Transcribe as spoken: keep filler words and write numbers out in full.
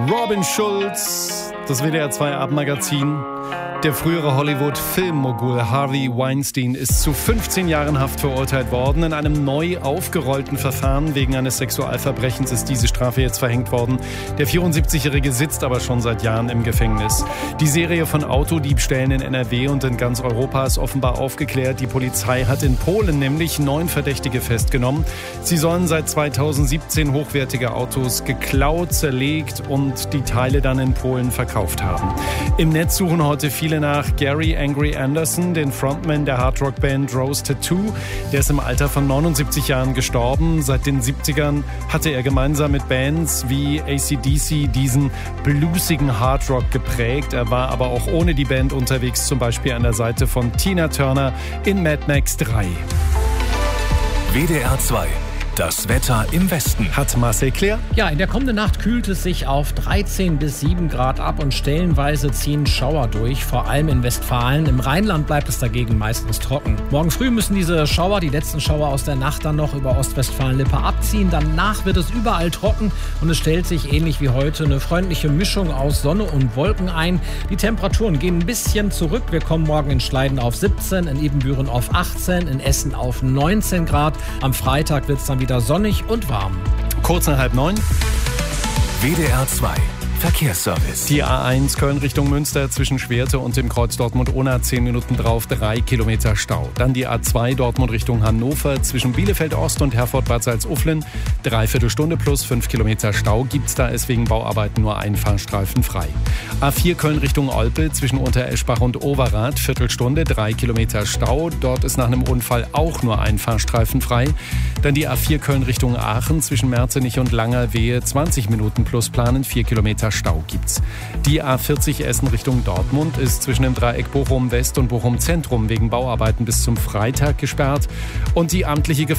Robin Schulz, das W D R zwei Abendmagazin. Der frühere Hollywood-Filmmogul Harvey Weinstein ist zu fünfzehn Jahren Haft verurteilt worden. In einem neu aufgerollten Verfahren wegen eines Sexualverbrechens ist diese Strafe jetzt verhängt worden. Der vierundsiebzigjährige sitzt aber schon seit Jahren im Gefängnis. Die Serie von Autodiebstählen in N R W und in ganz Europa ist offenbar aufgeklärt. Die Polizei hat in Polen nämlich neun Verdächtige festgenommen. Sie sollen seit zweitausendsiebzehn hochwertige Autos geklaut, zerlegt und die Teile dann in Polen verkauft haben. Im Netz suchen heute viele nach Gary Angry Anderson, den Frontman der Hardrock-Band Rose Tattoo. Der ist im Alter von neunundsiebzig Jahren gestorben. Seit den siebzigern hatte er gemeinsam mit Bands wie A C D C diesen bluesigen Hardrock geprägt. Er war aber auch ohne die Band unterwegs, zum Beispiel an der Seite von Tina Turner in Mad Max drei. W D R zwei. Das Wetter im Westen. Hat Marcel Claire? Ja, in der kommenden Nacht kühlt es sich auf dreizehn bis sieben Grad ab und stellenweise ziehen Schauer durch, vor allem in Westfalen. Im Rheinland bleibt es dagegen meistens trocken. Morgen früh müssen diese Schauer, die letzten Schauer aus der Nacht, dann noch über Ostwestfalen-Lippe abziehen. Danach wird es überall trocken und es stellt sich ähnlich wie heute eine freundliche Mischung aus Sonne und Wolken ein. Die Temperaturen gehen ein bisschen zurück. Wir kommen morgen in Schleiden auf siebzehn, in Ibbenbüren auf achtzehn, in Essen auf neunzehn Grad. Am Freitag wird es dann wieder sonnig und warm. Kurz nach halb neun. W D R zwei Verkehrsservice. Die A eins Köln Richtung Münster zwischen Schwerte und dem Kreuz Dortmund-Unna zehn Minuten drauf, drei Kilometer Stau. Dann die A zwei Dortmund Richtung Hannover zwischen Bielefeld-Ost und Herford-Bad Salzuflen. Dreiviertel Stunde plus fünf Kilometer Stau gibt's da, ist wegen Bauarbeiten nur ein Fahrstreifen frei. A vier Köln Richtung Olpe zwischen Untereschbach und Overath, Viertelstunde, drei Kilometer Stau. Dort ist nach einem Unfall auch nur ein Fahrstreifen frei. Dann die A vier Köln Richtung Aachen zwischen Merzenich und Langerwehe, zwanzig Minuten plus planen, vier Kilometer Stau gibt's. Die A vierzig Essen Richtung Dortmund ist zwischen dem Dreieck Bochum West und Bochum Zentrum wegen Bauarbeiten bis zum Freitag gesperrt. Und die amtliche